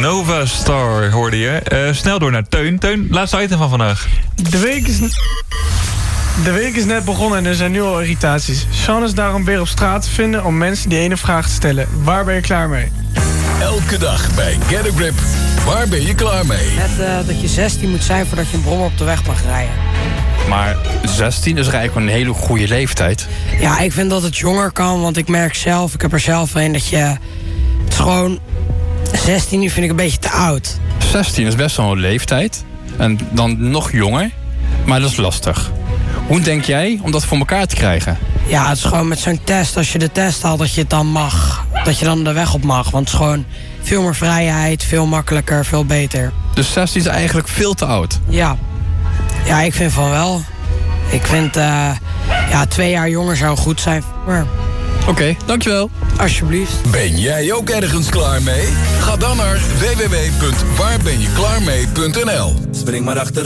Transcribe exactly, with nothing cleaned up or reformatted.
Nova Star hoorde je. Uh, snel door naar Teun. Teun, laatste item van vandaag. De week is... De week is net begonnen en er zijn nu al irritaties. Sean is daarom weer op straat te vinden om mensen die ene vraag te stellen. Waar ben je klaar mee? Elke dag bij Get a Grip. Waar ben je klaar mee? Net uh, dat je zestien moet zijn voordat je een brommer op de weg mag rijden. Maar zestien is eigenlijk een hele goede leeftijd. Ja, ik vind dat het jonger kan, want ik merk zelf, ik heb er zelf een, dat je... Het is gewoon... zestien nu vind ik een beetje te oud. zestien is best wel een leeftijd. En dan nog jonger. Maar dat is lastig. Hoe denk jij om dat voor elkaar te krijgen? Ja, het is gewoon met zo'n test. Als je de test haalt, dat je het dan mag. Dat je dan de weg op mag. Want het is gewoon veel meer vrijheid, veel makkelijker, veel beter. Dus zestien is eigenlijk veel te oud? Ja. Ja, ik vind van wel. Ik vind, uh, ja, twee jaar jonger zou goed zijn. Maar... Oké, okay, dankjewel. Alsjeblieft. Ben jij ook ergens klaar mee? Ga dan naar w w w punt waar ben je klaar mee punt n l. Spring maar achter.